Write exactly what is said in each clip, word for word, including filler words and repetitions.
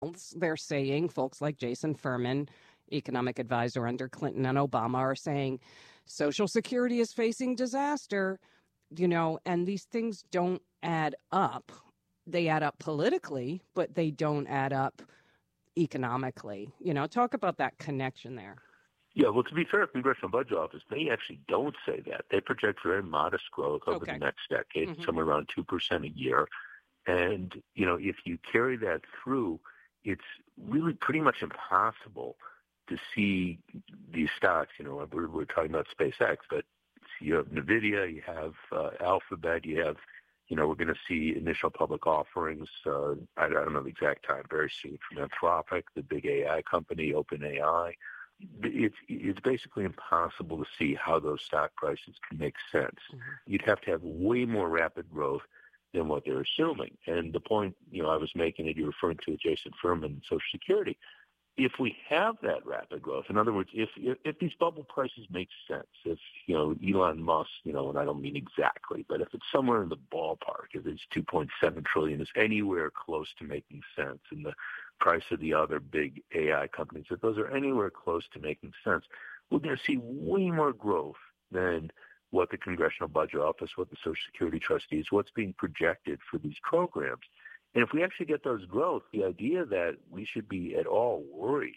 they're saying, folks like Jason Furman, economic advisor under Clinton and Obama, are saying Social Security is facing disaster, you know, and these things don't add up. They add up politically, but they don't add up economically. You know, talk about that connection there. Yeah, well, to be fair, Congressional Budget Office, they actually don't say that. They project very modest growth over Okay. the next decade, Mhm. somewhere around two percent a year. And, you know, if you carry that through, it's really pretty much impossible to see these stocks. You know, we're, we're talking about SpaceX, but you have NVIDIA, you have uh, Alphabet, you have, you know, we're going to see initial public offerings, uh, I, I don't know the exact time, very soon, from Anthropic, the big A I company, OpenAI. It's, it's basically impossible to see how those stock prices can make sense. Mhm. You'd have to have way more rapid growth than what they're assuming. And the point, you know, I was making that you're referring to Jason Furman and Social Security. If we have that rapid growth, in other words, if, if if these bubble prices make sense, if, you know, Elon Musk, you know, and I don't mean exactly, but if it's somewhere in the ballpark, if it's two point seven trillion dollars is anywhere close to making sense, and the price of the other big A I companies, if those are anywhere close to making sense, we're going to see way more growth than what the Congressional Budget Office, what the Social Security trustees, what's being projected for these programs. And if we actually get those growth, the idea that we should be at all worried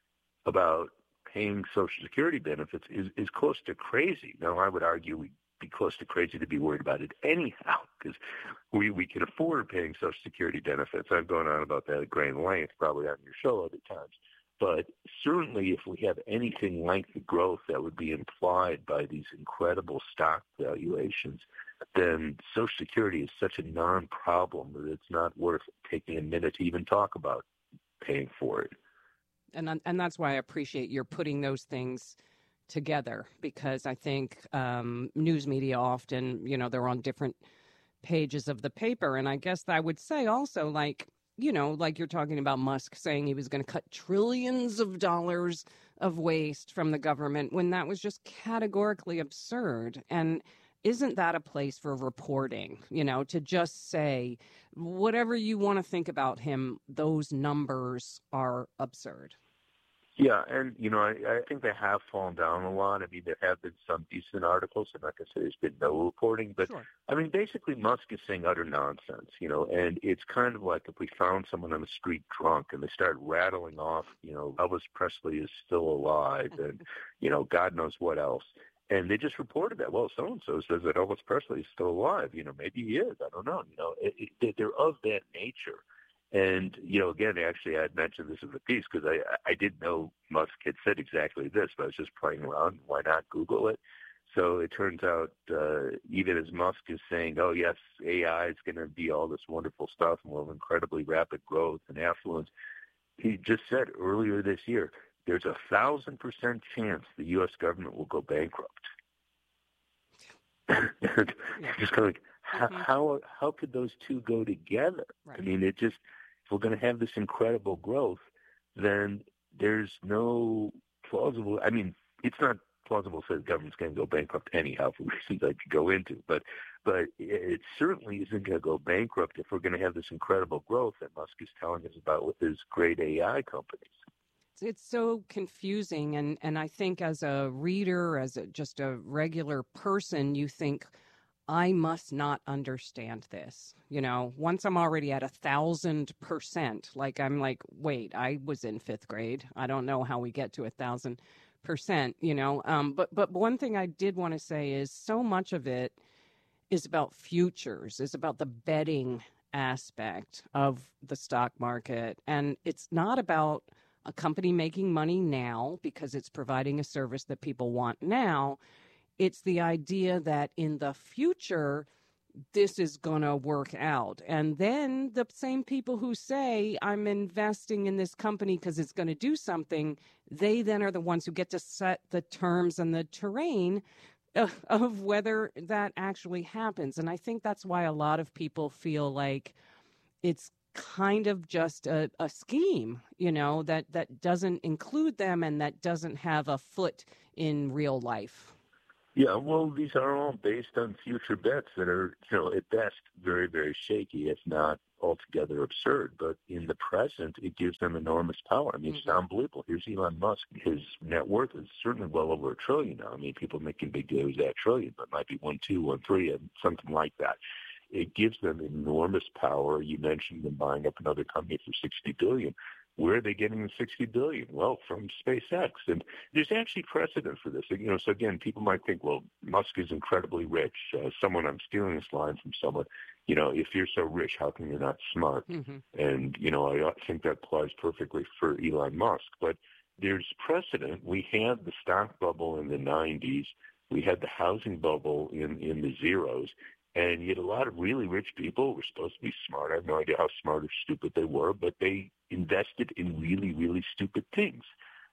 about paying Social Security benefits is, is close to crazy. Now, I would argue we'd be close to crazy to be worried about it anyhow, because we, we can afford paying Social Security benefits. I've gone on about that at great length, probably on your show other times. But certainly if we have anything like the growth that would be implied by these incredible stock valuations, then Social Security is such a non-problem that it's not worth taking a minute to even talk about paying for it. And and that's why I appreciate your putting those things together, because I think um, news media often, you know, they're on different pages of the paper. And I guess I would say also, like, you know, like you're talking about Musk saying he was going to cut trillions of dollars of waste from the government when that was just categorically absurd. And isn't that a place for reporting, you know, to just say whatever you want to think about him, those numbers are absurd? Yeah, and, you know, I, I think they have fallen down a lot. I mean, there have been some decent articles, and like I said, there's been no reporting. But, Sure. I mean, basically Musk is saying utter nonsense, you know, and it's kind of like if we found someone on the street drunk and they start rattling off, you know, Elvis Presley is still alive and, you know, God knows what else. And they just reported that, well, so-and-so says that Elvis Presley is still alive. You know, maybe he is. I don't know. You know, it, it, they're of that nature. And, you know, again, actually, I had mentioned this in the piece because I, I didn't know Musk had said exactly this, but I was just playing around. Why not Google it? So it turns out uh, even as Musk is saying, oh, yes, A I is going to be all this wonderful stuff and we'll have incredibly rapid growth and affluence, he just said earlier this year, there's a thousand percent chance the U S government will go bankrupt. And just kind of like, how, Mhm. how how could those two go together? Right. I mean, it just, if we're going to have this incredible growth, then there's no plausible, I mean, it's not plausible to say the government's going to go bankrupt anyhow for reasons I could go into, but but it certainly isn't going to go bankrupt if we're going to have this incredible growth that Musk is telling us about with his great A I companies. It's so confusing. And, and I think as a reader, as a, just a regular person, you think, I must not understand this. You know, once I'm already at a thousand percent, like I'm like, wait, I was in fifth grade. I don't know how we get to a thousand percent, you know. Um, but but one thing I did want to say is so much of it is about futures, is about the betting aspect of the stock market. And it's not about a company making money now because it's providing a service that people want now. It's the idea that in the future, this is going to work out. And then the same people who say, I'm investing in this company because it's going to do something, they then are the ones who get to set the terms and the terrain of, of whether that actually happens. And I think that's why a lot of people feel like it's kind of just a, a scheme, you know, that, that doesn't include them and that doesn't have a foot in real life. Yeah, well, these are all based on future bets that are, you know, at best very, very shaky, if not altogether absurd. But in the present, it gives them enormous power. I mean, it's Mm-hmm. unbelievable. Here's Elon Musk. His net worth is certainly well over a trillion now. I mean, people making big deals that trillion, but it might be one, two, one, three, and something like that. It gives them enormous power. You mentioned them buying up another company for sixty billion dollars. Where are they getting the sixty billion dollars? Well, from SpaceX. And there's actually precedent for this. You know, so again, people might think, well, Musk is incredibly rich. Uh, someone, I'm stealing this line from someone, you know, if you're so rich, how come you're not smart? Mm-hmm. And, you know, I think that applies perfectly for Elon Musk. But there's precedent. We had the stock bubble in the nineties. We had the housing bubble in, in the zeros. And yet a lot of really rich people were supposed to be smart. I have no idea how smart or stupid they were, but they invested in really, really stupid things.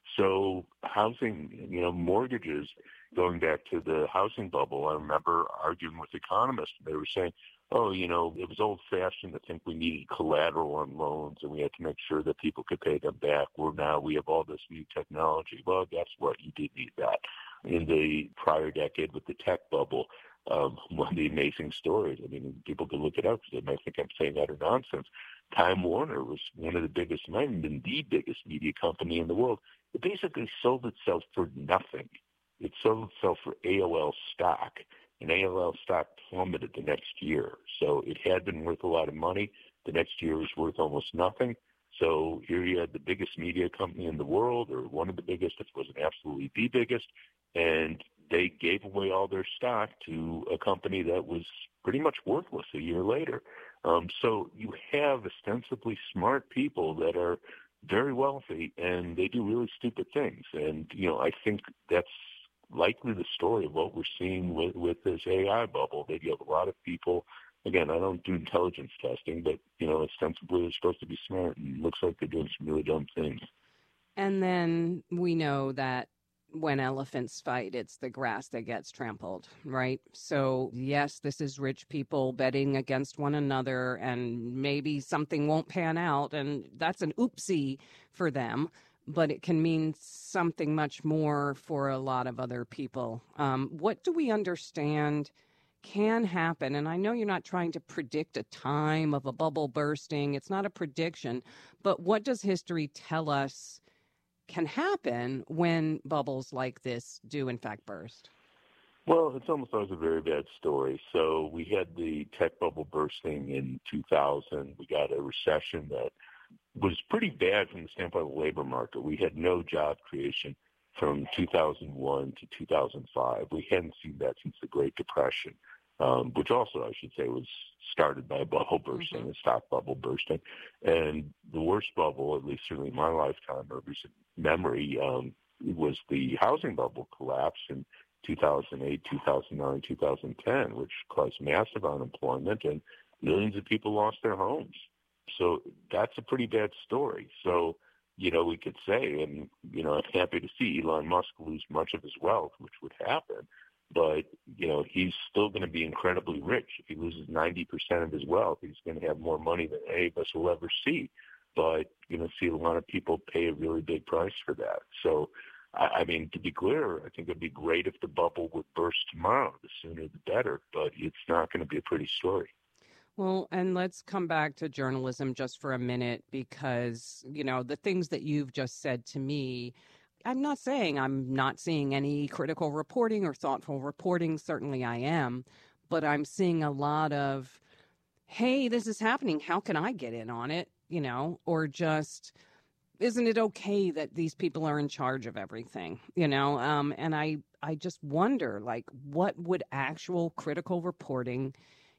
So housing, you know, mortgages, going back to the housing bubble, I remember arguing with economists. They were saying, oh, you know, it was old-fashioned to think we needed collateral on loans and we had to make sure that people could pay them back. Well, now we have all this new technology. Well, guess what? You did need that. In the prior decade with the tech bubble, Um, one of the amazing stories, I mean, people can look it up because they might think I'm saying that or nonsense. Time Warner was one of the biggest, might have been the biggest media company in the world. It basically sold itself for nothing. It sold itself for A O L stock, and A O L stock plummeted the next year. So it had been worth a lot of money. The next year was worth almost nothing. So here you had the biggest media company in the world, or one of the biggest, if it wasn't absolutely the biggest, and they gave away all their stock to a company that was pretty much worthless a year later. Um, so you have ostensibly smart people that are very wealthy, and they do really stupid things. And, you know, I think that's likely the story of what we're seeing with, with this A I bubble. They have a lot of people. Again, I don't do intelligence testing, but, you know, ostensibly they're supposed to be smart, and it looks like they're doing some really dumb things. And then we know that when elephants fight, it's the grass that gets trampled, right? So, yes, this is rich people betting against one another, and maybe something won't pan out, and that's an oopsie for them, but it can mean something much more for a lot of other people. Um, what do we understand can happen? And I know you're not trying to predict a time of a bubble bursting. It's not a prediction, but what does history tell us can happen when bubbles like this do in fact burst? Well, it's almost always a very bad story. So we had the tech bubble bursting in two thousand. We got a recession that was pretty bad from the standpoint of the labor market. We had no job creation from two thousand one to two thousand five. We hadn't seen that since the Great Depression, um, which also, I should say, was started by a bubble bursting, Mm-hmm. a stock bubble bursting. And the worst bubble, at least certainly in my lifetime or recent memory, um, was the housing bubble collapse in two thousand eight, two thousand nine, two thousand ten, which caused massive unemployment and millions of people lost their homes. So that's a pretty bad story. So, you know, we could say, and, you know, I'm happy to see Elon Musk lose much of his wealth, which would happen. But, you know, he's still going to be incredibly rich. If he loses ninety percent of his wealth, he's going to have more money than any of us will ever see. But you're going to see a lot of people pay a really big price for that. So, I, I mean, to be clear, I think it would be great if the bubble would burst tomorrow. The sooner the better. But it's not going to be a pretty story. Well, and let's come back to journalism just for a minute, because, you know, the things that you've just said to me, I'm not saying I'm not seeing any critical reporting or thoughtful reporting. Certainly I am. But I'm seeing a lot of, hey, this is happening. How can I get in on it? You know, or just, isn't it okay that these people are in charge of everything? You know, um, and I, I just wonder, like, what would actual critical reporting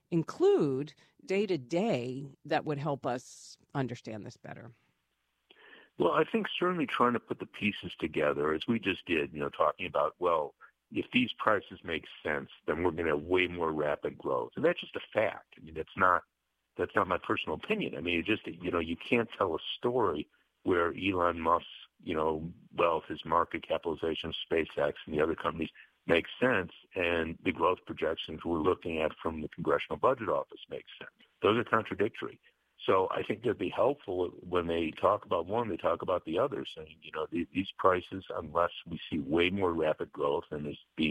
include day to day that would help us understand this better? Well, I think certainly trying to put the pieces together, as we just did, you know, talking about, well, if these prices make sense, then we're going to have way more rapid growth. And that's just a fact. I mean, that's not that's not my personal opinion. I mean, it just, you know, you can't tell a story where Elon Musk, you know, wealth, his market capitalization, SpaceX, and the other companies make sense, and the growth projections we're looking at from the Congressional Budget Office make sense. Those are contradictory. So I think it'd be helpful when they talk about one, they talk about the other, saying, you know, these prices, unless we see way more rapid growth and is being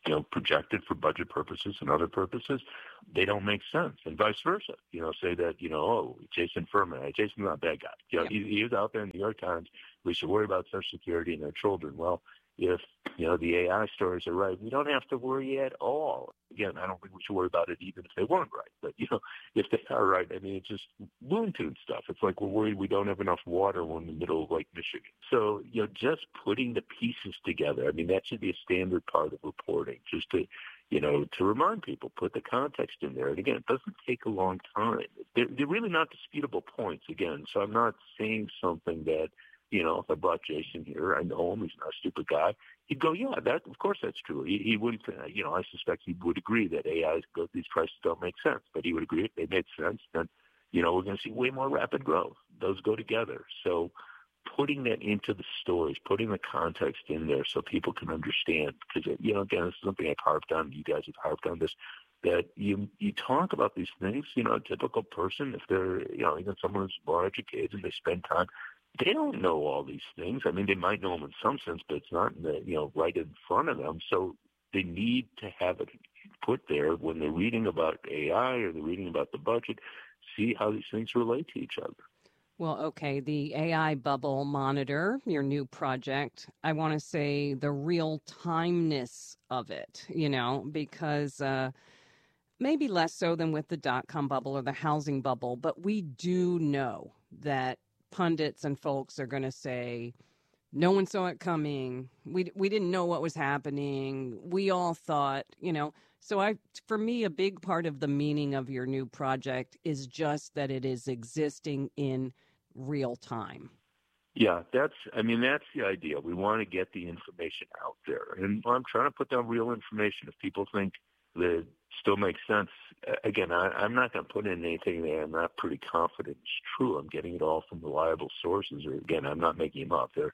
you know, projected for budget purposes and other purposes, they don't make sense, and vice versa. You know, say that, you know, oh, Jason Furman, Jason's not a bad guy. You know, yeah. he, he was out there in the New York Times. We should worry about Social Security and their children. Well, if, you know, the A I stories are right, we don't have to worry at all. Again, I don't think we should worry about it even if they weren't right. But, you know, if they are right, I mean, it's just Looney Tunes stuff. It's like we're worried we don't have enough water when in the middle of Lake Michigan. So, you know, just putting the pieces together, I mean, that should be a standard part of reporting, just to, you know, to remind people, put the context in there. And again, it doesn't take a long time. They're, they're really not disputable points, again. So I'm not saying something that, you know, if I brought Jason here, I know him, he's not a stupid guy, he'd go, yeah, that of course that's true. He, he wouldn't, uh, you know, I suspect he would agree that A I's go, these prices don't make sense, but he would agree if they made sense, then, you know, we're going to see way more rapid growth. Those go together. So putting that into the stories, putting the context in there so people can understand, because, you know, again, this is something I've harped on, you guys have harped on this, that you you talk about these things, you know, a typical person, if they're, you know, even someone who's more educated and they spend time, they don't know all these things. I mean, they might know them in some sense, but it's not, in the, you know, right in front of them. So they need to have it put there when they're reading about A I or they're reading about the budget, see how these things relate to each other. Well, okay, the A I Bubble Monitor, your new project, I want to say the real-timeness of it, you know, because uh, maybe less so than with the dot-com bubble or the housing bubble, but we do know that pundits and folks are going to say, no one saw it coming. We we didn't know what was happening. We all thought, you know. So I, for me, a big part of the meaning of your new project is just that it is existing in real time. Yeah, that's, I mean, that's the idea. We want to get the information out there. And I'm trying to put down real information. If people think that it still makes sense, again, I, I'm not going to put in anything that I'm not pretty confident is true. I'm getting it all from reliable sources, or again, I'm not making them up. They're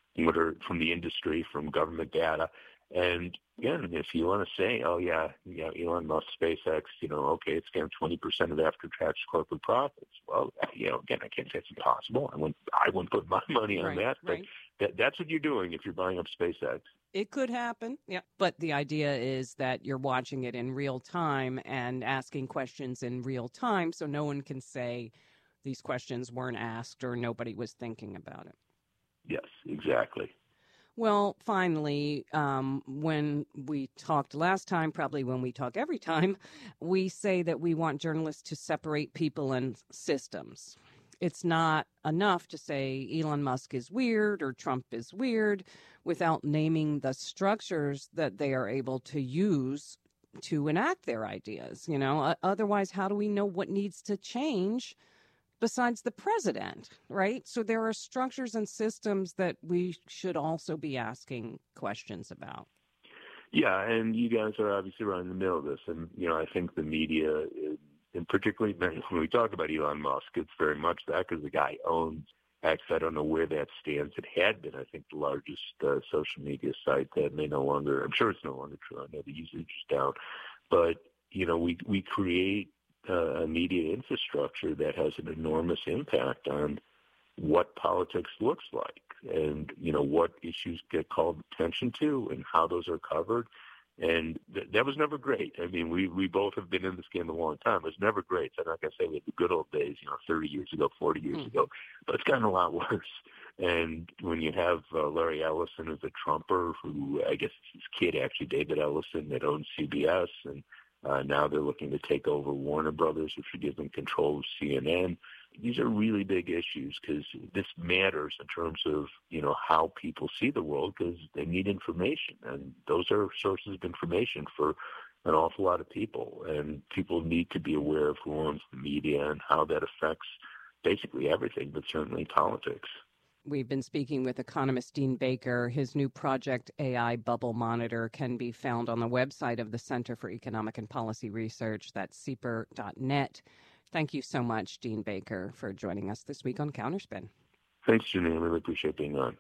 from the industry, from government data. And again, if you want to say, oh yeah, yeah, Elon Musk, SpaceX, you know, okay, it's getting twenty percent of after-tax corporate profits. Well, you know, again, I can't say it's impossible. I wouldn't, I wouldn't put my money on right, that, but right. that, that's what you're doing if you're buying up SpaceX. It could happen, yeah. But the idea is that you're watching it in real time and asking questions in real time, so no one can say these questions weren't asked or nobody was thinking about it. Yes, exactly. Well, finally, um, when we talked last time, probably when we talk every time, we say that we want journalists to separate people and systems. It's not enough to say Elon Musk is weird or Trump is weird without naming the structures that they are able to use to enact their ideas. You know, otherwise, how do we know what needs to change besides the president, right? So there are structures and systems that we should also be asking questions about. Yeah, and you guys are obviously right in the middle of this. And, you know, I think the media, is, and particularly when we talk about Elon Musk, it's very much that because the guy owns X. I don't know where that stands. It had been, I think, the largest uh, social media site. That may no longer, I'm sure it's no longer true. I know the usage is down. But, you know, we we create Uh, a media infrastructure that has an enormous impact on what politics looks like and, you know, what issues get called attention to and how those are covered. And th- that was never great. I mean, we, we both have been in this game a long time. It was never great. So I'm not going to say we had the good old days, you know, thirty years ago, forty years mm. ago, but it's gotten a lot worse. And when you have uh, Larry Ellison as a Trumper, who I guess it's his kid, actually, David Ellison, that owns C B S, and Uh, now they're looking to take over Warner Brothers, which would give them control of C N N. These are really big issues because this matters in terms of, you know, how people see the world because they need information. And those are sources of information for an awful lot of people. And people need to be aware of who owns the media and how that affects basically everything, but certainly politics. We've been speaking with economist Dean Baker. His new project, A I Bubble Monitor, can be found on the website of the Center for Economic and Policy Research. That's C E P R dot net. Thank you so much, Dean Baker, for joining us this week on Counterspin. Thanks, Janine. I really appreciate being on.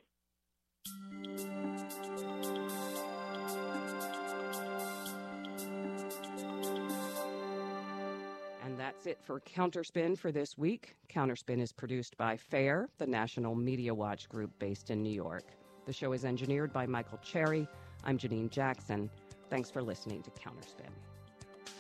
That's it for Counterspin for this week. Counterspin is produced by FAIR, the National Media Watch group based in New York. The show is engineered by Michael Cherry. I'm Janine Jackson. Thanks for listening to Counterspin.